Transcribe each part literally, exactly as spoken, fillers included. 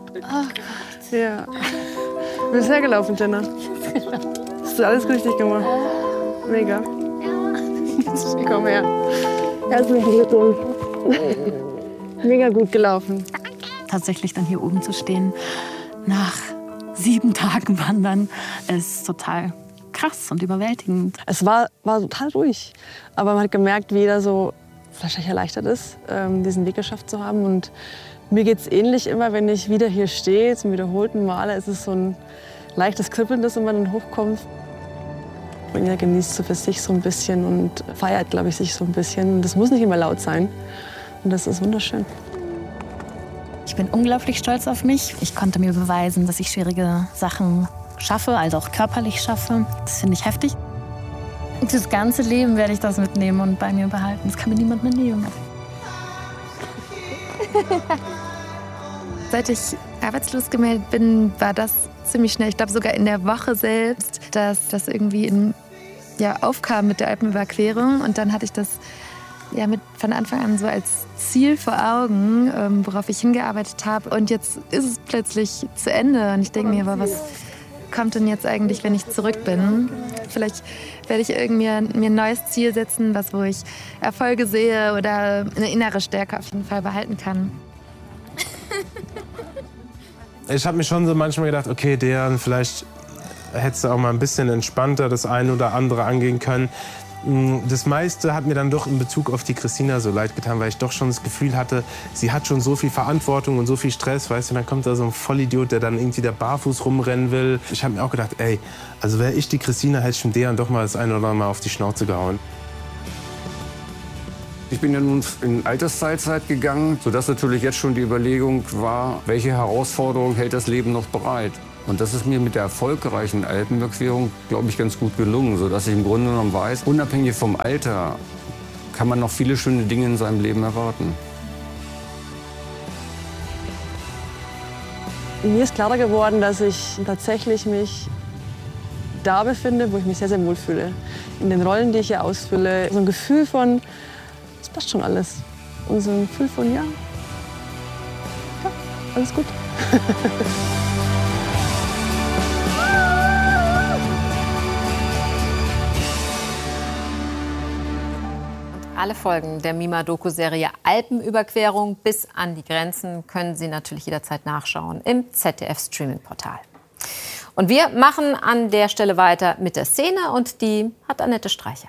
Ach Gott. Ja. Du bist hergelaufen, Jenna. Hast du alles richtig gemacht? Mega. Ja. Komm her. Herzlichen Glückwunsch. Mega gut gelaufen. Tatsächlich dann hier oben zu stehen, nach sieben Tagen Wandern, ist total krass und überwältigend. Es war, war total ruhig. Aber man hat gemerkt, wie jeder so wahrscheinlich erleichtert ist, diesen Weg geschafft zu haben. Und mir geht es ähnlich immer, wenn ich wieder hier stehe, zum wiederholten Male. Es ist so ein leichtes Kribbeln, das immer dann hochkommt. Und jeder genießt so für sich so ein bisschen und feiert, glaube ich, sich so ein bisschen. Das muss nicht immer laut sein. Und das ist wunderschön. Ich bin unglaublich stolz auf mich. Ich konnte mir beweisen, dass ich schwierige Sachen schaffe, also auch körperlich schaffe. Das finde ich heftig. Und das ganze Leben werde ich das mitnehmen und bei mir behalten. Das kann mir niemand mehr nehmen. Seit ich arbeitslos gemeldet bin, war das ziemlich schnell. Ich glaube sogar in der Woche selbst, dass das irgendwie in, ja, aufkam mit der Alpenüberquerung. Und dann hatte ich das ja, mit von Anfang an so als Ziel vor Augen, ähm, worauf ich hingearbeitet habe. Und jetzt ist es plötzlich zu Ende. Und ich denke mir, aber was kommt denn jetzt eigentlich, wenn ich zurück bin? Vielleicht werde ich irgendwie mir ein neues Ziel setzen, was, wo ich Erfolge sehe oder eine innere Stärke auf jeden Fall behalten kann. Ich habe mir schon so manchmal gedacht, okay, Dejan, vielleicht hättest du auch mal ein bisschen entspannter das eine oder andere angehen können. Das meiste hat mir dann doch in Bezug auf die Christina so leid getan, weil ich doch schon das Gefühl hatte, sie hat schon so viel Verantwortung und so viel Stress, weißt du, und dann kommt da so ein Vollidiot, der dann irgendwie da barfuß rumrennen will. Ich habe mir auch gedacht, ey, also wäre ich die Christina, hätte ich dem Dejan doch mal das eine oder andere Mal auf die Schnauze gehauen. Ich bin ja nun in Altersteilzeit gegangen, sodass natürlich jetzt schon die Überlegung war, welche Herausforderung hält das Leben noch bereit? Und das ist mir mit der erfolgreichen Alpenüberquerung, glaube ich, ganz gut gelungen, sodass ich im Grunde genommen weiß, unabhängig vom Alter kann man noch viele schöne Dinge in seinem Leben erwarten. Mir ist klarer geworden, dass ich tatsächlich mich da befinde, wo ich mich sehr, sehr wohl fühle. In den Rollen, die ich hier ausfülle. So ein Gefühl von, es passt schon alles. Und so ein Gefühl von, ja, ja, alles gut. Alle Folgen der Mima-Doku-Serie Alpenüberquerung bis an die Grenzen können Sie natürlich jederzeit nachschauen im Z D F-Streaming-Portal. Und wir machen an der Stelle weiter mit der Szene und die hat Annette Streicher.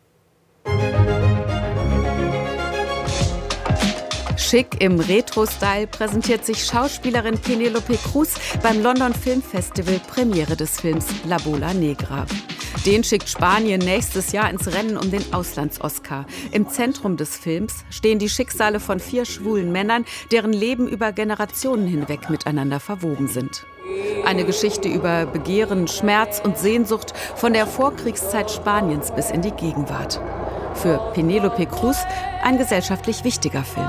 Schick im Retro-Style präsentiert sich Schauspielerin Penélope Cruz beim London Film Festival Premiere des Films La Bola Negra. Den schickt Spanien nächstes Jahr ins Rennen um den Auslands-Oscar. Im Zentrum des Films stehen die Schicksale von vier schwulen Männern, deren Leben über Generationen hinweg miteinander verwoben sind. Eine Geschichte über Begehren, Schmerz und Sehnsucht von der Vorkriegszeit Spaniens bis in die Gegenwart. Für Penélope Cruz ein gesellschaftlich wichtiger Film.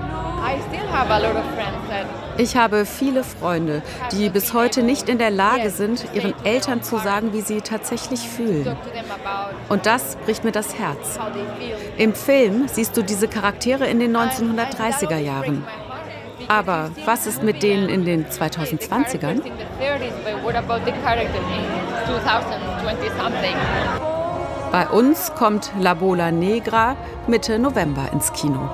Ich habe viele Freunde, die bis heute nicht in der Lage sind, ihren Eltern zu sagen, wie sie tatsächlich fühlen. Und das bricht mir das Herz. Im Film siehst du diese Charaktere in den neunzehnhundertdreißiger Jahren. Aber was ist mit denen in den zweitausendzwanzigern? Bei uns kommt La Bola Negra Mitte November ins Kino.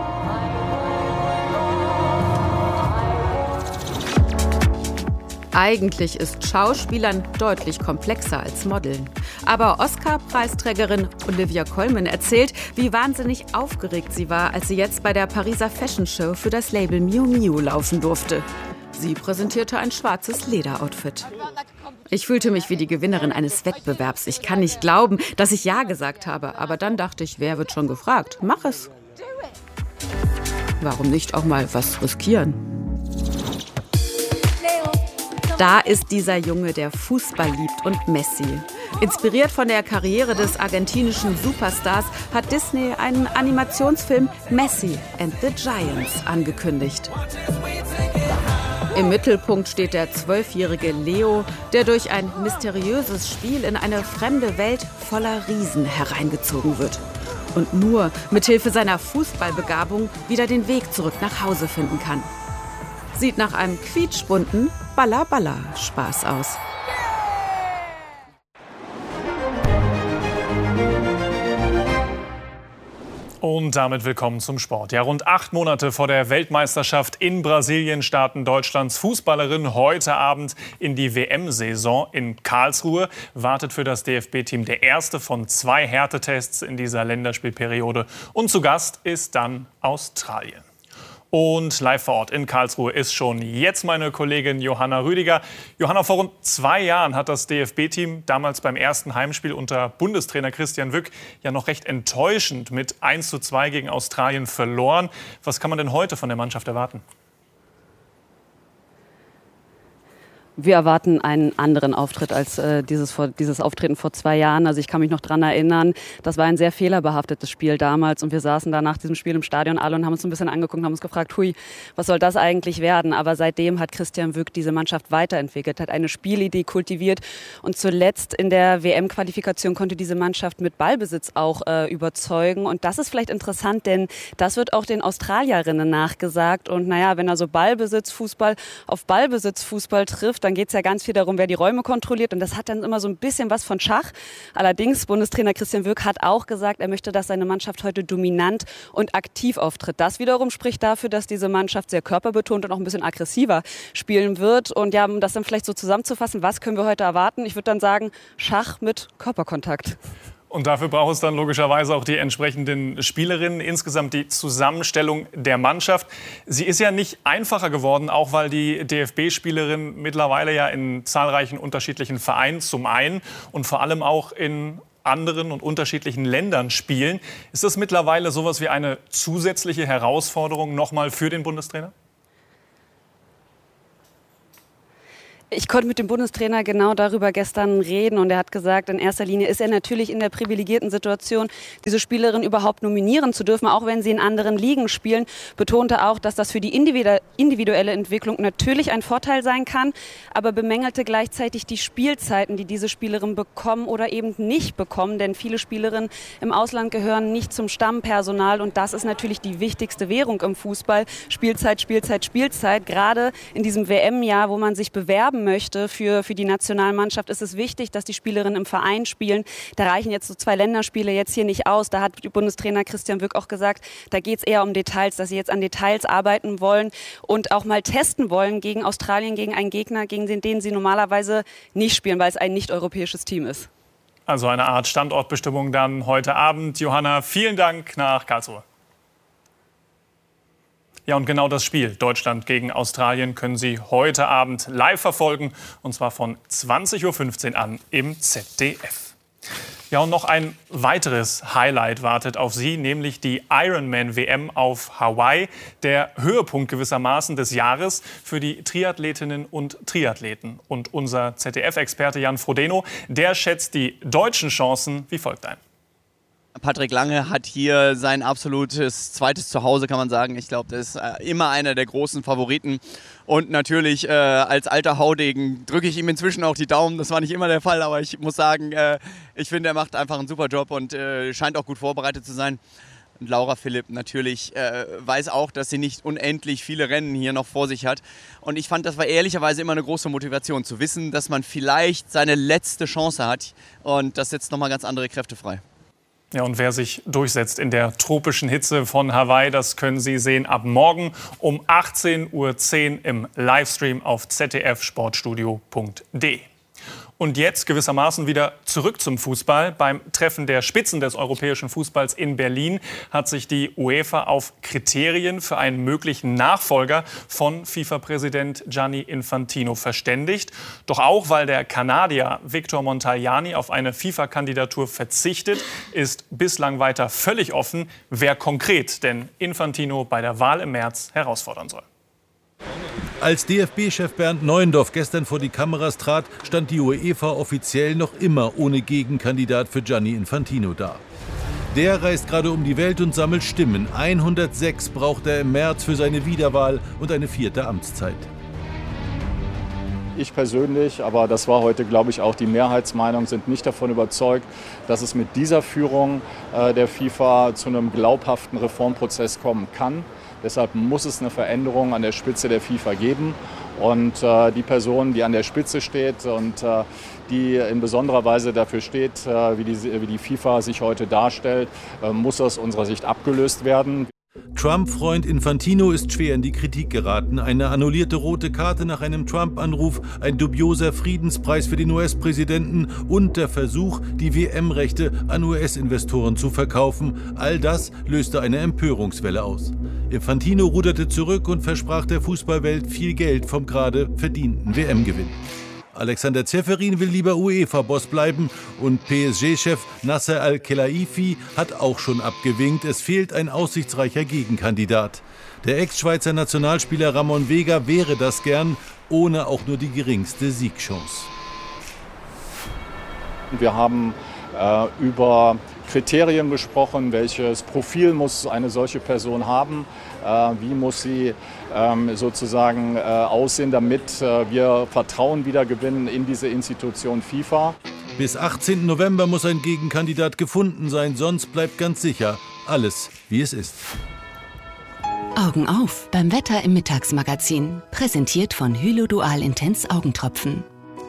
Eigentlich ist Schauspielern deutlich komplexer als Modeln. Aber Oscar-Preisträgerin Olivia Colman erzählt, wie wahnsinnig aufgeregt sie war, als sie jetzt bei der Pariser Fashion Show für das Label Miu Miu laufen durfte. Sie präsentierte ein schwarzes Lederoutfit. Ich fühlte mich wie die Gewinnerin eines Wettbewerbs. Ich kann nicht glauben, dass ich Ja gesagt habe. Aber dann dachte ich, wer wird schon gefragt? Mach es. Warum nicht auch mal was riskieren? Da ist dieser Junge, der Fußball liebt und Messi. Inspiriert von der Karriere des argentinischen Superstars hat Disney einen Animationsfilm Messi and the Giants angekündigt. Im Mittelpunkt steht der zwölfjährige Leo, der durch ein mysteriöses Spiel in eine fremde Welt voller Riesen hereingezogen wird. Und nur mit Hilfe seiner Fußballbegabung wieder den Weg zurück nach Hause finden kann. Sieht nach einem quietschbunten Balla-Balla-Spaß aus. Und damit willkommen zum Sport. Ja, rund acht Monate vor der Weltmeisterschaft in Brasilien starten Deutschlands Fußballerinnen heute Abend in die W M-Saison. In Karlsruhe wartet für das D F B-Team der erste von zwei Härtetests in dieser Länderspielperiode. Und zu Gast ist dann Australien. Und live vor Ort in Karlsruhe ist schon jetzt meine Kollegin Johanna Rüdiger. Johanna, vor rund zwei Jahren hat das D F B-Team damals beim ersten Heimspiel unter Bundestrainer Christian Wück ja noch recht enttäuschend mit eins zu zwei gegen Australien verloren. Was kann man denn heute von der Mannschaft erwarten? Wir erwarten einen anderen Auftritt als äh, dieses, vor, dieses Auftreten vor zwei Jahren. Also ich kann mich noch dran erinnern, das war ein sehr fehlerbehaftetes Spiel damals. Und wir saßen da nach diesem Spiel im Stadion alle und haben uns ein bisschen angeguckt und haben uns gefragt, hui, was soll das eigentlich werden? Aber seitdem hat Christian Wück diese Mannschaft weiterentwickelt, hat eine Spielidee kultiviert. Und zuletzt in der W M-Qualifikation konnte diese Mannschaft mit Ballbesitz auch äh, überzeugen. Und das ist vielleicht interessant, denn das wird auch den Australierinnen nachgesagt. Und naja, wenn also Ballbesitzfußball auf Ballbesitzfußball trifft, dann geht es ja ganz viel darum, wer die Räume kontrolliert. Und das hat dann immer so ein bisschen was von Schach. Allerdings, Bundestrainer Christian Wück hat auch gesagt, er möchte, dass seine Mannschaft heute dominant und aktiv auftritt. Das wiederum spricht dafür, dass diese Mannschaft sehr körperbetont und auch ein bisschen aggressiver spielen wird. Und ja, um das dann vielleicht so zusammenzufassen, was können wir heute erwarten? Ich würde dann sagen, Schach mit Körperkontakt. Und dafür braucht es dann logischerweise auch die entsprechenden Spielerinnen, insgesamt die Zusammenstellung der Mannschaft. Sie ist ja nicht einfacher geworden, auch weil die D F B-Spielerinnen mittlerweile ja in zahlreichen unterschiedlichen Vereinen zum einen und vor allem auch in anderen und unterschiedlichen Ländern spielen. Ist das mittlerweile sowas wie eine zusätzliche Herausforderung nochmal für den Bundestrainer? Ich konnte mit dem Bundestrainer genau darüber gestern reden und er hat gesagt, in erster Linie ist er natürlich in der privilegierten Situation, diese Spielerin überhaupt nominieren zu dürfen, auch wenn sie in anderen Ligen spielen. Betonte auch, dass das für die individuelle Entwicklung natürlich ein Vorteil sein kann, aber bemängelte gleichzeitig die Spielzeiten, die diese Spielerinnen bekommen oder eben nicht bekommen, denn viele Spielerinnen im Ausland gehören nicht zum Stammpersonal und das ist natürlich die wichtigste Währung im Fußball. Spielzeit, Spielzeit, Spielzeit. Gerade in diesem W M-Jahr, wo man sich bewerben möchte für, für die Nationalmannschaft, ist es wichtig, dass die Spielerinnen im Verein spielen. Da reichen jetzt so zwei Länderspiele jetzt hier nicht aus. Da hat Bundestrainer Christian Wück auch gesagt, da geht es eher um Details, dass sie jetzt an Details arbeiten wollen und auch mal testen wollen gegen Australien, gegen einen Gegner, gegen den, den sie normalerweise nicht spielen, weil es ein nicht-europäisches Team ist. Also eine Art Standortbestimmung dann heute Abend. Johanna, vielen Dank nach Karlsruhe. Ja, und genau das Spiel Deutschland gegen Australien können Sie heute Abend live verfolgen. Und zwar von zwanzig Uhr fünfzehn an im Z D F. Ja, und noch ein weiteres Highlight wartet auf Sie, nämlich die Ironman-W M auf Hawaii. Der Höhepunkt gewissermaßen des Jahres für die Triathletinnen und Triathleten. Und unser Z D F-Experte Jan Frodeno, der schätzt die deutschen Chancen wie folgt ein. Patrick Lange hat hier sein absolutes zweites Zuhause, kann man sagen. Ich glaube, das ist immer einer der großen Favoriten. Und natürlich äh, als alter Haudegen drücke ich ihm inzwischen auch die Daumen. Das war nicht immer der Fall, aber ich muss sagen, äh, ich finde, er macht einfach einen super Job und äh, scheint auch gut vorbereitet zu sein. Und Laura Philipp natürlich äh, weiß auch, dass sie nicht unendlich viele Rennen hier noch vor sich hat. Und ich fand, das war ehrlicherweise immer eine große Motivation, zu wissen, dass man vielleicht seine letzte Chance hat. Und das setzt nochmal ganz andere Kräfte frei. Ja, und wer sich durchsetzt in der tropischen Hitze von Hawaii, das können Sie sehen ab morgen um achtzehn Uhr zehn im Livestream auf z d f sportstudio punkt d e. Und jetzt gewissermaßen wieder zurück zum Fußball. Beim Treffen der Spitzen des europäischen Fußballs in Berlin hat sich die UEFA auf Kriterien für einen möglichen Nachfolger von FIFA-Präsident Gianni Infantino verständigt. Doch auch, weil der Kanadier Victor Montagliani auf eine FIFA-Kandidatur verzichtet, ist bislang weiter völlig offen, wer konkret denn Infantino bei der Wahl im März herausfordern soll. Als D F B-Chef Bernd Neuendorf gestern vor die Kameras trat, stand die UEFA offiziell noch immer ohne Gegenkandidat für Gianni Infantino da. Der reist gerade um die Welt und sammelt Stimmen. hundertsechs braucht er im März für seine Wiederwahl und eine vierte Amtszeit. Ich persönlich, aber das war heute, glaube ich, auch die Mehrheitsmeinung, sind nicht davon überzeugt, dass es mit dieser Führung äh, der FIFA zu einem glaubhaften Reformprozess kommen kann. Deshalb muss es eine Veränderung an der Spitze der FIFA geben. Und äh, die Person, die an der Spitze steht und äh, die in besonderer Weise dafür steht, äh, wie, die, wie die FIFA sich heute darstellt, äh, muss aus unserer Sicht abgelöst werden. Trump-Freund Infantino ist schwer in die Kritik geraten. Eine annullierte rote Karte nach einem Trump-Anruf, ein dubioser Friedenspreis für den U S-Präsidenten und der Versuch, die W M-Rechte an U S-Investoren zu verkaufen. All das löste eine Empörungswelle aus. Infantino ruderte zurück und versprach der Fußballwelt viel Geld vom gerade verdienten W M-Gewinn. Alexander Ceferin will lieber UEFA-Boss bleiben und P S G-Chef Nasser Al-Khelaifi hat auch schon abgewinkt. Es fehlt ein aussichtsreicher Gegenkandidat. Der Ex-Schweizer Nationalspieler Ramon Vega wäre das gern, ohne auch nur die geringste Siegchance. Wir haben äh, über Kriterien gesprochen, welches Profil muss eine solche Person haben, äh, wie muss sie ähm, sozusagen äh, aussehen, damit äh, wir Vertrauen wieder gewinnen in diese Institution FIFA. Bis achtzehnten November muss ein Gegenkandidat gefunden sein, sonst bleibt ganz sicher alles, wie es ist. Augen auf beim Wetter im Mittagsmagazin, präsentiert von Hylo Dual Intense Augentropfen.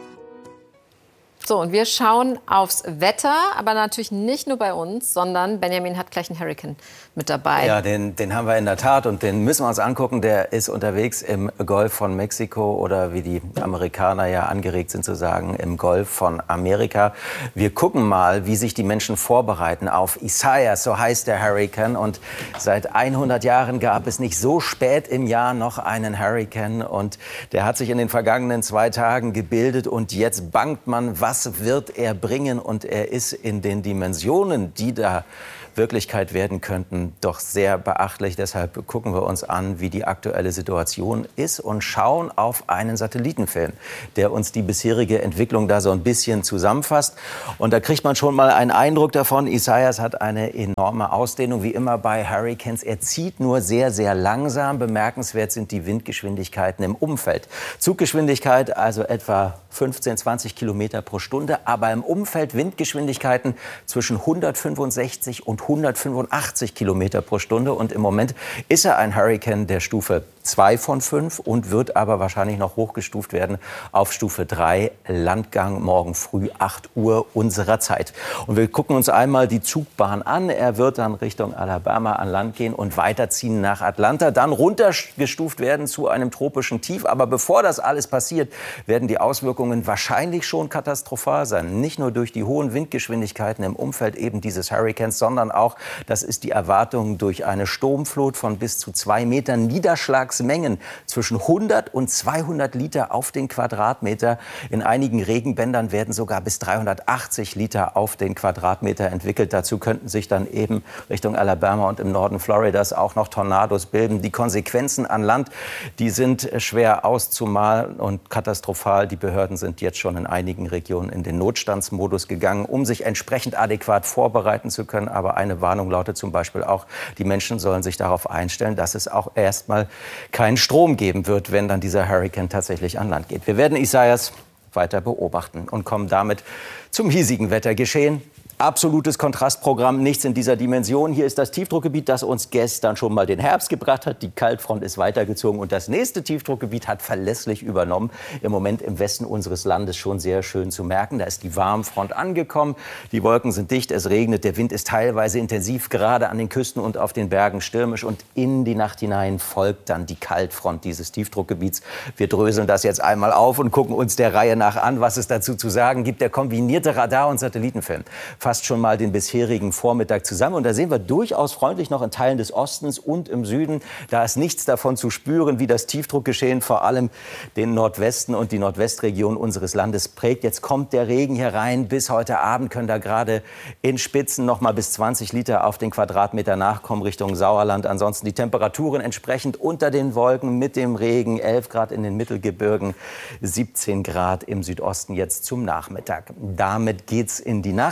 So, und wir schauen aufs Wetter, aber natürlich nicht nur bei uns, sondern Benjamin hat gleich einen Hurrikan mit dabei. Ja, den, den haben wir in der Tat und den müssen wir uns angucken. Der ist unterwegs im Golf von Mexiko oder wie die Amerikaner ja angeregt sind zu sagen, im Golf von Amerika. Wir gucken mal, wie sich die Menschen vorbereiten auf Isaias, so heißt der Hurrikan. Und seit hundert Jahren gab es nicht so spät im Jahr noch einen Hurrikan. Und der hat sich in den vergangenen zwei Tagen gebildet und jetzt bangt man, was Was wird er bringen? Und er ist in den Dimensionen, die da Wirklichkeit werden könnten, doch sehr beachtlich. Deshalb gucken wir uns an, wie die aktuelle Situation ist und schauen auf einen Satellitenfilm, der uns die bisherige Entwicklung da so ein bisschen zusammenfasst. Und da kriegt man schon mal einen Eindruck davon. Isaias hat eine enorme Ausdehnung, wie immer bei Hurrikans. Er zieht nur sehr, sehr langsam. Bemerkenswert sind die Windgeschwindigkeiten im Umfeld. Zuggeschwindigkeit also etwa fünfzehn, zwanzig Kilometer pro Stunde, aber im Umfeld Windgeschwindigkeiten zwischen hundertfünfundsechzig und hundertfünfundachtzig Kilometer pro Stunde. Und im Moment ist er ein Hurrikan der Stufe zwei von fünf und wird aber wahrscheinlich noch hochgestuft werden auf Stufe drei, Landgang morgen früh acht Uhr unserer Zeit. Und wir gucken uns einmal die Zugbahn an. Er wird dann Richtung Alabama an Land gehen und weiterziehen nach Atlanta, dann runtergestuft werden zu einem tropischen Tief. Aber bevor das alles passiert, werden die Auswirkungen wahrscheinlich schon katastrophal sein. Nicht nur durch die hohen Windgeschwindigkeiten im Umfeld eben dieses Hurrikans, sondern auch, das ist die Erwartung, durch eine Sturmflut von bis zu zwei Metern Niederschlagsmengen zwischen hundert und zweihundert Liter auf den Quadratmeter. In einigen Regenbändern werden sogar bis dreihundertachtzig Liter auf den Quadratmeter entwickelt. Dazu könnten sich dann eben Richtung Alabama und im Norden Floridas auch noch Tornados bilden. Die Konsequenzen an Land, die sind schwer auszumalen und katastrophal. Die Behörden sind jetzt schon in einigen Regionen in den Notstandsmodus gegangen, um sich entsprechend adäquat vorbereiten zu können. Aber eine Warnung lautet zum Beispiel auch, die Menschen sollen sich darauf einstellen, dass es auch erstmal keinen Strom geben wird, wenn dann dieser Hurrikan tatsächlich an Land geht. Wir werden Isaias weiter beobachten und kommen damit zum hiesigen Wettergeschehen. Absolutes Kontrastprogramm, nichts in dieser Dimension. Hier ist das Tiefdruckgebiet, das uns gestern schon mal den Herbst gebracht hat. Die Kaltfront ist weitergezogen und das nächste Tiefdruckgebiet hat verlässlich übernommen. Im Moment im Westen unseres Landes schon sehr schön zu merken. Da ist die Warmfront angekommen. Die Wolken sind dicht, es regnet. Der Wind ist teilweise intensiv, gerade an den Küsten und auf den Bergen stürmisch. Und in die Nacht hinein folgt dann die Kaltfront dieses Tiefdruckgebiets. Wir dröseln das jetzt einmal auf und gucken uns der Reihe nach an, was es dazu zu sagen gibt. Der kombinierte Radar- und Satellitenfilm fasst schon mal den bisherigen Vormittag zusammen. Und da sehen wir durchaus freundlich noch in Teilen des Ostens und im Süden. Da ist nichts davon zu spüren, wie das Tiefdruckgeschehen vor allem den Nordwesten und die Nordwestregion unseres Landes prägt. Jetzt kommt der Regen hier rein. Bis heute Abend können da gerade in Spitzen noch mal bis zwanzig Liter auf den Quadratmeter nachkommen Richtung Sauerland. Ansonsten die Temperaturen entsprechend unter den Wolken mit dem Regen. elf Grad in den Mittelgebirgen, siebzehn Grad im Südosten jetzt zum Nachmittag. Damit geht's in die Nacht und dann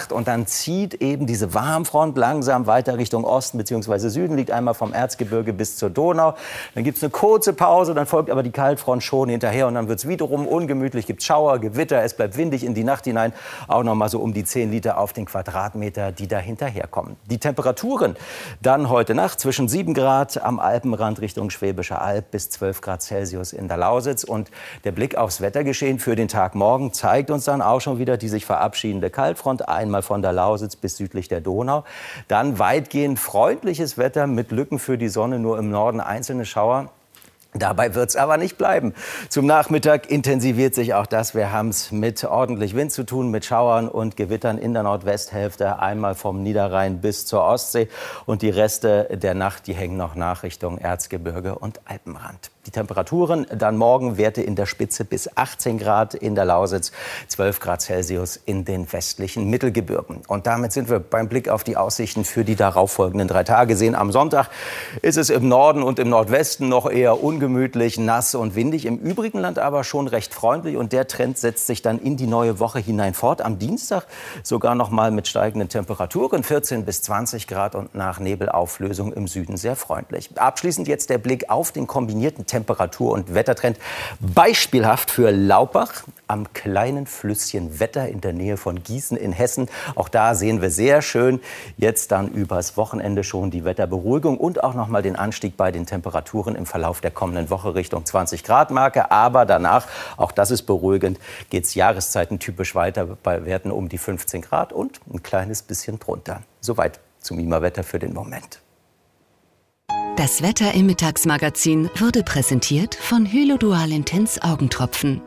dann zieht eben diese Warmfront langsam weiter Richtung Osten bzw. Süden, liegt einmal vom Erzgebirge bis zur Donau. Dann gibt es eine kurze Pause, dann folgt aber die Kaltfront schon hinterher und dann wird es wiederum ungemütlich, gibt Schauer, Gewitter, es bleibt windig in die Nacht hinein, auch noch mal so um die zehn Liter auf den Quadratmeter, die da hinterherkommen. Die Temperaturen dann heute Nacht zwischen sieben Grad am Alpenrand Richtung Schwäbische Alb bis zwölf Grad Celsius in der Lausitz. Und der Blick aufs Wettergeschehen für den Tag morgen zeigt uns dann auch schon wieder die sich verabschiedende Kaltfront, einmal von der Lausitz bis südlich der Donau. Dann weitgehend freundliches Wetter mit Lücken für die Sonne, nur im Norden einzelne Schauer. Dabei wird es aber nicht bleiben. Zum Nachmittag intensiviert sich auch das. Wir haben es mit ordentlich Wind zu tun, mit Schauern und Gewittern in der Nordwesthälfte, einmal vom Niederrhein bis zur Ostsee. Und die Reste der Nacht, die hängen noch nach Richtung Erzgebirge und Alpenrand. Die Temperaturen dann morgen Werte in der Spitze bis achtzehn Grad in der Lausitz, zwölf Grad Celsius in den westlichen Mittelgebirgen. Und damit sind wir beim Blick auf die Aussichten für die darauffolgenden drei Tage sehen. Am Sonntag ist es im Norden und im Nordwesten noch eher ungemütlich, nass und windig. Im übrigen Land aber schon recht freundlich. Und der Trend setzt sich dann in die neue Woche hinein fort. Am Dienstag sogar noch mal mit steigenden Temperaturen, vierzehn bis zwanzig Grad und nach Nebelauflösung im Süden sehr freundlich. Abschließend jetzt der Blick auf den kombinierten Temperatur- und Wettertrend. Beispielhaft für Laubach am kleinen Flüsschen Wetter in der Nähe von Gießen in Hessen. Auch da sehen wir sehr schön jetzt dann übers Wochenende schon die Wetterberuhigung und auch noch mal den Anstieg bei den Temperaturen im Verlauf der kommenden Woche Richtung zwanzig Grad Marke. Aber danach, auch das ist beruhigend, geht es jahreszeitentypisch weiter bei Werten um die fünfzehn Grad und ein kleines bisschen drunter. Soweit zum I M A-Wetter für den Moment. Das Wetter im Mittagsmagazin wurde präsentiert von Hylo Dual Intense Augentropfen.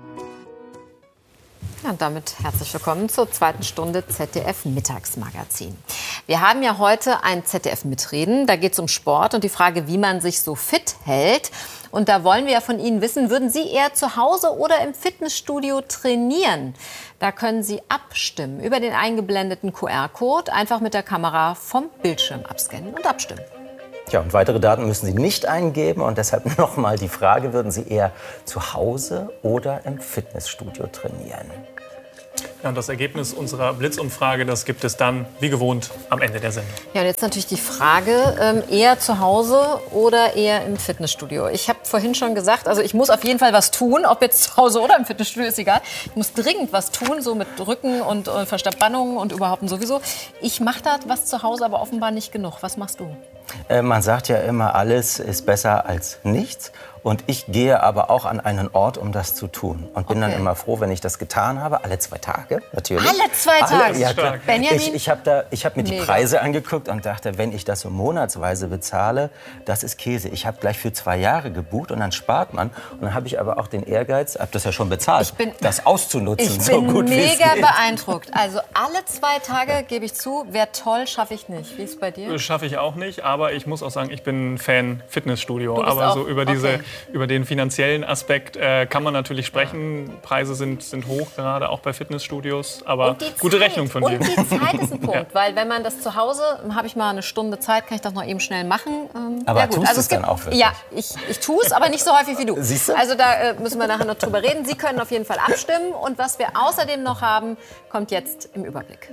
Ja, und damit herzlich willkommen zur zweiten Stunde Z D F Mittagsmagazin. Wir haben ja heute ein Z D F-Mitreden. Da geht es um Sport und die Frage, wie man sich so fit hält. Und da wollen wir ja von Ihnen wissen, würden Sie eher zu Hause oder im Fitnessstudio trainieren? Da können Sie abstimmen über den eingeblendeten Q R-Code. Einfach mit der Kamera vom Bildschirm abscannen und abstimmen. Ja, und weitere Daten müssen Sie nicht eingeben. Und deshalb noch mal die Frage, würden Sie eher zu Hause oder im Fitnessstudio trainieren? Ja, und das Ergebnis unserer Blitzumfrage, das gibt es dann, wie gewohnt, am Ende der Sendung. Ja, und jetzt natürlich die Frage, ähm, eher zu Hause oder eher im Fitnessstudio? Ich habe vorhin schon gesagt, also ich muss auf jeden Fall was tun, ob jetzt zu Hause oder im Fitnessstudio, ist egal. Ich muss dringend was tun, so mit Rücken und äh, Verspannungen und überhaupt und sowieso. Ich mache da was zu Hause, aber offenbar nicht genug. Was machst du? Äh, man sagt ja immer, alles ist besser als nichts. Und ich gehe aber auch an einen Ort, um das zu tun. Und bin okay. dann immer froh, wenn ich das getan habe. Alle zwei Tage, natürlich. Alle zwei Tage? Alle, ja, klar. Benjamin? Ich, ich habe hab mir die Mega. Preise angeguckt und dachte, wenn ich das so monatsweise bezahle, das ist Käse. Ich habe gleich für zwei Jahre gebucht und dann spart man. Und dann habe ich aber auch den Ehrgeiz, habe das ja schon bezahlt, bin, das auszunutzen. Ich so bin gut, mega beeindruckt. Also alle zwei Tage, gebe ich zu, wäre toll, schaffe ich nicht. Wie ist es bei dir? Schaffe ich auch nicht, aber ich muss auch sagen, ich bin Fan Fitnessstudio. Aber auch, so über, diese, okay. über den finanziellen Aspekt äh, kann man natürlich sprechen. Preise sind, sind hoch, gerade auch bei Fitnessstudios. Aber gute Zeit. Rechnung von und dir. Und die Zeit ist ein Punkt. Ja. Weil wenn man das zu Hause, habe ich mal eine Stunde Zeit, kann ich das noch eben schnell machen. Ähm, aber ja, gut. tust also du es dann auch wirklich? Ja, ich, ich tue es, aber nicht so häufig wie du. Siehst du? Also da äh, müssen wir nachher noch drüber reden. Sie können auf jeden Fall abstimmen. Und was wir außerdem noch haben, kommt jetzt im Überblick.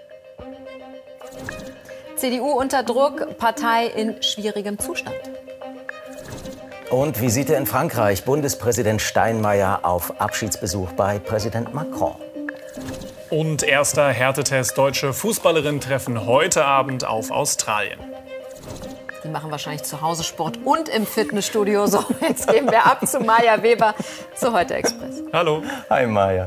C D U unter Druck, Partei in schwierigem Zustand. Und Visite in Frankreich. Bundespräsident Steinmeier auf Abschiedsbesuch bei Präsident Macron. Und erster Härtetest. Deutsche Fußballerinnen treffen heute Abend auf Australien. Die machen wahrscheinlich zu Hause Sport und im Fitnessstudio. So, jetzt gehen wir ab zu Maja Weber zu Heute Express. Hallo. Hi Maja.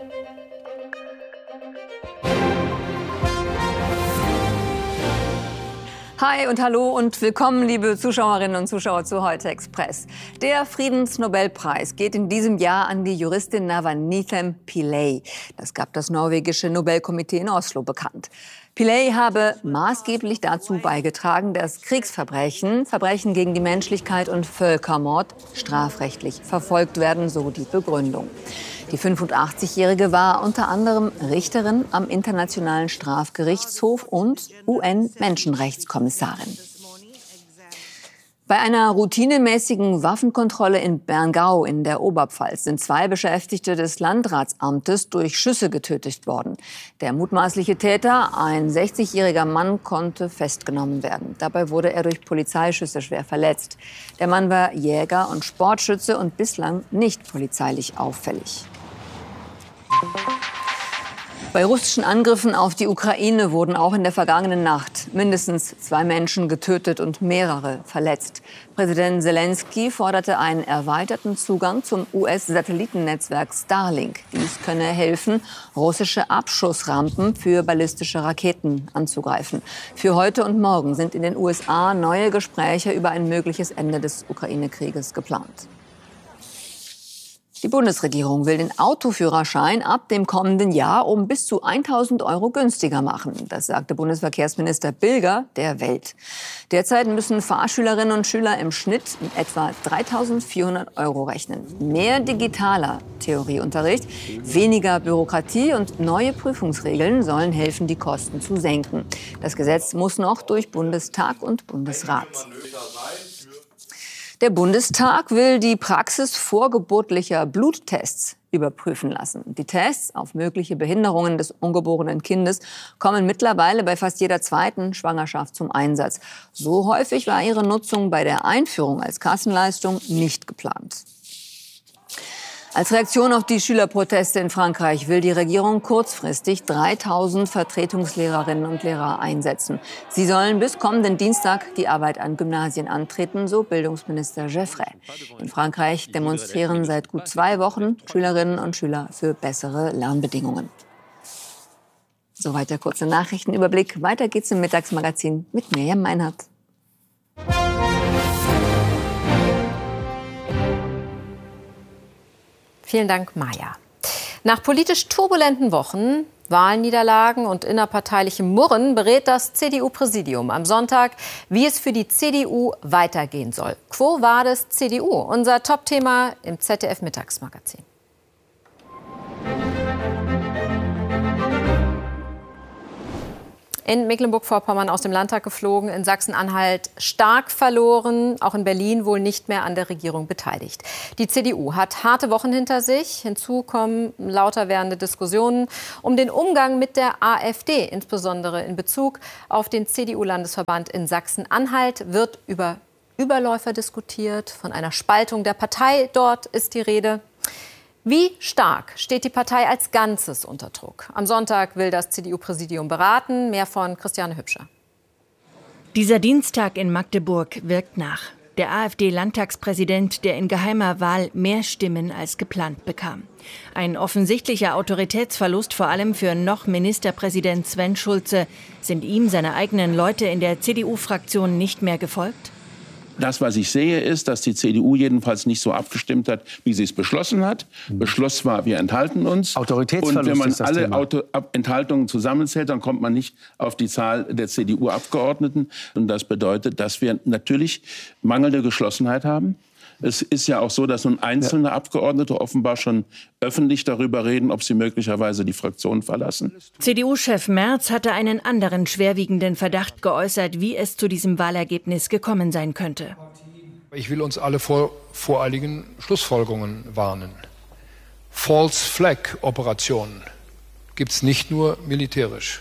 Hi und hallo und willkommen, liebe Zuschauerinnen und Zuschauer zu Heute Express. Der Friedensnobelpreis geht in diesem Jahr an die Juristin Navnithem Pillay. Das gab das norwegische Nobelkomitee in Oslo bekannt. Pillay habe maßgeblich dazu beigetragen, dass Kriegsverbrechen, Verbrechen gegen die Menschlichkeit und Völkermord strafrechtlich verfolgt werden, so die Begründung. Die fünfundachtzigjährige war unter anderem Richterin am Internationalen Strafgerichtshof und U N-Menschenrechtskommissarin. Bei einer routinemäßigen Waffenkontrolle in Berngau in der Oberpfalz sind zwei Beschäftigte des Landratsamtes durch Schüsse getötet worden. Der mutmaßliche Täter, ein sechzigjähriger Mann, konnte festgenommen werden. Dabei wurde er durch Polizeischüsse schwer verletzt. Der Mann war Jäger und Sportschütze und bislang nicht polizeilich auffällig. Bei russischen Angriffen auf die Ukraine wurden auch in der vergangenen Nacht mindestens zwei Menschen getötet und mehrere verletzt. Präsident Zelensky forderte einen erweiterten Zugang zum U S-Satellitennetzwerk Starlink. Dies könne helfen, russische Abschussrampen für ballistische Raketen anzugreifen. Für heute und morgen sind in den U S A neue Gespräche über ein mögliches Ende des Ukraine-Krieges geplant. Die Bundesregierung will den Autoführerschein ab dem kommenden Jahr um bis zu tausend Euro günstiger machen. Das sagte Bundesverkehrsminister Bilger der Welt. Derzeit müssen Fahrschülerinnen und Schüler im Schnitt mit etwa dreitausendvierhundert Euro rechnen. Mehr digitaler Theorieunterricht, weniger Bürokratie und neue Prüfungsregeln sollen helfen, die Kosten zu senken. Das Gesetz muss noch durch Bundestag und Bundesrat. Der Bundestag will die Praxis vorgeburtlicher Bluttests überprüfen lassen. Die Tests auf mögliche Behinderungen des ungeborenen Kindes kommen mittlerweile bei fast jeder zweiten Schwangerschaft zum Einsatz. So häufig war ihre Nutzung bei der Einführung als Kassenleistung nicht geplant. Als Reaktion auf die Schülerproteste in Frankreich will die Regierung kurzfristig dreitausend Vertretungslehrerinnen und Lehrer einsetzen. Sie sollen bis kommenden Dienstag die Arbeit an Gymnasien antreten, so Bildungsminister Geffray. In Frankreich demonstrieren seit gut zwei Wochen Schülerinnen und Schüler für bessere Lernbedingungen. Soweit der kurze Nachrichtenüberblick. Weiter geht's im Mittagsmagazin mit Mirjam Meinhardt. Vielen Dank, Maja. Nach politisch turbulenten Wochen, Wahlniederlagen und innerparteilichem Murren berät das C D U-Präsidium am Sonntag, wie es für die C D U weitergehen soll. Quo vadis C D U? Unser Top-Thema im Z D F-Mittagsmagazin. In Mecklenburg-Vorpommern aus dem Landtag geflogen, in Sachsen-Anhalt stark verloren, auch in Berlin wohl nicht mehr an der Regierung beteiligt. Die C D U hat harte Wochen hinter sich. Hinzu kommen lauter werdende Diskussionen um den Umgang mit der AfD. Insbesondere in Bezug auf den C D U-Landesverband in Sachsen-Anhalt wird über Überläufer diskutiert. Von einer Spaltung der Partei dort ist die Rede. Wie stark steht die Partei als Ganzes unter Druck? Am Sonntag will das C D U-Präsidium beraten. Mehr von Christiane Hübscher. Dieser Dienstag in Magdeburg wirkt nach. Der AfD-Landtagspräsident, der in geheimer Wahl mehr Stimmen als geplant bekam. Ein offensichtlicher Autoritätsverlust, vor allem für noch Ministerpräsident Sven Schulze. Sind ihm seine eigenen Leute in der C D U-Fraktion nicht mehr gefolgt? Das, was ich sehe, ist, dass die C D U jedenfalls nicht so abgestimmt hat, wie sie es beschlossen hat. Mhm. Beschluss war, wir enthalten uns. Autoritätsverlust. Und wenn man ist das alle Thema. Auto Enthaltungen zusammenzählt, dann kommt man nicht auf die Zahl der C D U-Abgeordneten. Und das bedeutet, dass wir natürlich mangelnde Geschlossenheit haben. Es ist ja auch so, dass nun einzelne ja. Abgeordnete offenbar schon öffentlich darüber reden, ob sie möglicherweise die Fraktion verlassen. C D U-Chef Merz hatte einen anderen schwerwiegenden Verdacht geäußert, wie es zu diesem Wahlergebnis gekommen sein könnte. Ich will uns alle vor voreiligen Schlussfolgerungen warnen. False Flag Operationen gibt es nicht nur militärisch.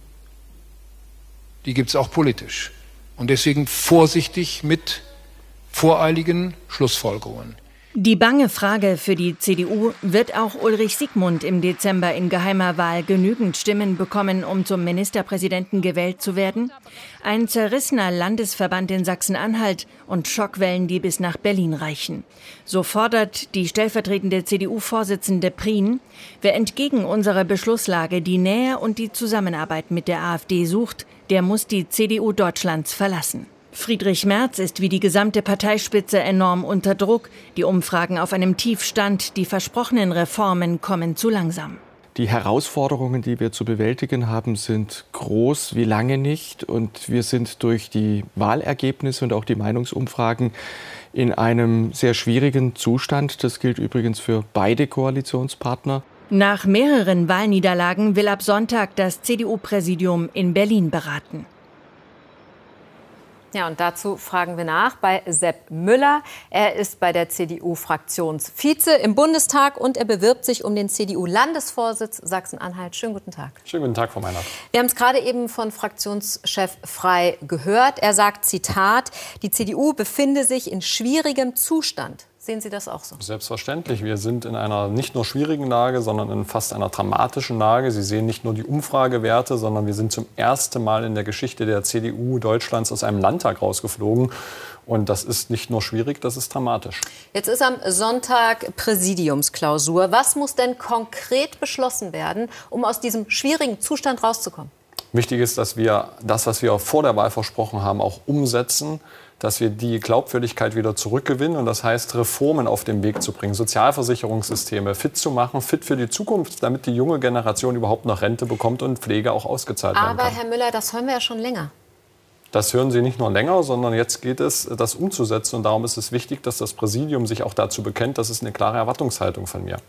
Die gibt es auch politisch. Und deswegen vorsichtig mit voreiligen Schlussfolgerungen. Die bange Frage für die C D U: Wird auch Ulrich Siegmund im Dezember in geheimer Wahl genügend Stimmen bekommen, um zum Ministerpräsidenten gewählt zu werden? Ein zerrissener Landesverband in Sachsen-Anhalt und Schockwellen, die bis nach Berlin reichen. So fordert die stellvertretende C D U-Vorsitzende Prien: Wer entgegen unserer Beschlusslage die Nähe und die Zusammenarbeit mit der AfD sucht, der muss die C D U Deutschlands verlassen. Friedrich Merz ist wie die gesamte Parteispitze enorm unter Druck. Die Umfragen auf einem Tiefstand, die versprochenen Reformen kommen zu langsam. Die Herausforderungen, die wir zu bewältigen haben, sind groß wie lange nicht. Und wir sind durch die Wahlergebnisse und auch die Meinungsumfragen in einem sehr schwierigen Zustand. Das gilt übrigens für beide Koalitionspartner. Nach mehreren Wahlniederlagen will ab Sonntag das C D U-Präsidium in Berlin beraten. Ja, und dazu fragen wir nach bei Sepp Müller. Er ist bei der C D U-Fraktionsvize im Bundestag und er bewirbt sich um den C D U-Landesvorsitz Sachsen-Anhalt. Schönen guten Tag. Schönen guten Tag, Frau Meinert. Wir haben es gerade eben von Fraktionschef Frey gehört. Er sagt, Zitat, die C D U befinde sich in schwierigem Zustand. Sehen Sie das auch so? Selbstverständlich. Wir sind in einer nicht nur schwierigen Lage, sondern in fast einer dramatischen Lage. Sie sehen nicht nur die Umfragewerte, sondern wir sind zum ersten Mal in der Geschichte der C D U Deutschlands aus einem Landtag rausgeflogen. Und das ist nicht nur schwierig, das ist dramatisch. Jetzt ist am Sonntag Präsidiumsklausur. Was muss denn konkret beschlossen werden, um aus diesem schwierigen Zustand rauszukommen? Wichtig ist, dass wir das, was wir vor der Wahl versprochen haben, auch umsetzen, dass wir die Glaubwürdigkeit wieder zurückgewinnen. Und das heißt, Reformen auf den Weg zu bringen, Sozialversicherungssysteme fit zu machen, fit für die Zukunft, damit die junge Generation überhaupt noch Rente bekommt und Pflege auch ausgezahlt werden kann. Aber Herr Müller, das hören wir ja schon länger. Das hören Sie nicht nur länger, sondern jetzt geht es, das umzusetzen. Und darum ist es wichtig, dass das Präsidium sich auch dazu bekennt. Das ist eine klare Erwartungshaltung von mir.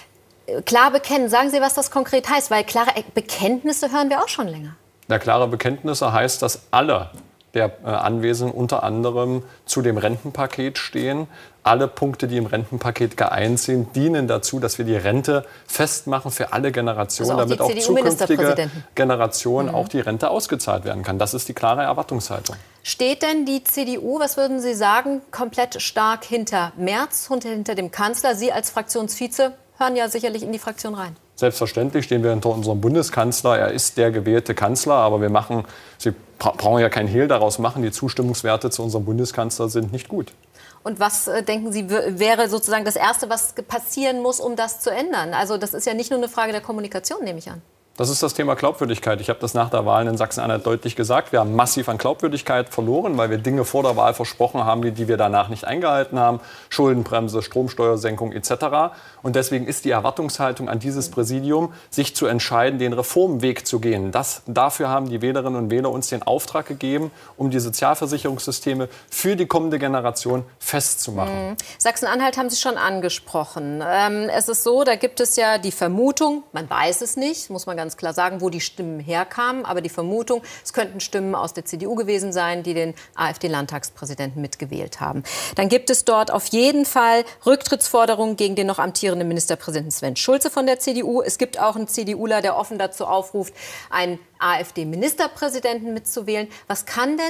Klar bekennen. Sagen Sie, was das konkret heißt, weil klare Bekenntnisse hören wir auch schon länger. Ja, klare Bekenntnisse heißt, dass alle der äh, Anwesenden unter anderem zu dem Rentenpaket stehen. Alle Punkte, die im Rentenpaket geeint sind, dienen dazu, dass wir die Rente festmachen für alle Generationen, also auch damit auch zukünftige Generationen mhm. auch die Rente ausgezahlt werden kann. Das ist die klare Erwartungshaltung. Steht denn die C D U, was würden Sie sagen, komplett stark hinter Merz und hinter dem Kanzler? Sie als Fraktionsvize hören ja sicherlich in die Fraktion rein. Selbstverständlich stehen wir hinter unserem Bundeskanzler. Er ist der gewählte Kanzler. Aber wir machen, Sie brauchen ja kein Hehl daraus machen, die Zustimmungswerte zu unserem Bundeskanzler sind nicht gut. Und was, äh, denken Sie, wäre sozusagen das Erste, was passieren muss, um das zu ändern? Also das ist ja nicht nur eine Frage der Kommunikation, nehme ich an. Das ist das Thema Glaubwürdigkeit. Ich habe das nach der Wahl in Sachsen-Anhalt deutlich gesagt. Wir haben massiv an Glaubwürdigkeit verloren, weil wir Dinge vor der Wahl versprochen haben, die, die wir danach nicht eingehalten haben. Schuldenbremse, Stromsteuersenkung et cetera. Und deswegen ist die Erwartungshaltung an dieses Präsidium, sich zu entscheiden, den Reformweg zu gehen. Das, dafür haben die Wählerinnen und Wähler uns den Auftrag gegeben, um die Sozialversicherungssysteme für die kommende Generation festzumachen. Mhm. Sachsen-Anhalt haben Sie schon angesprochen. Ähm, es ist so, da gibt es ja die Vermutung, man weiß es nicht, muss man ganz ganz klar sagen, wo die Stimmen herkamen. Aber die Vermutung, es könnten Stimmen aus der C D U gewesen sein, die den AfD-Landtagspräsidenten mitgewählt haben. Dann gibt es dort auf jeden Fall Rücktrittsforderungen gegen den noch amtierenden Ministerpräsidenten Sven Schulze von der C D U. Es gibt auch einen CDUler, der offen dazu aufruft, einen AfD-Ministerpräsidenten mitzuwählen. Was kann denn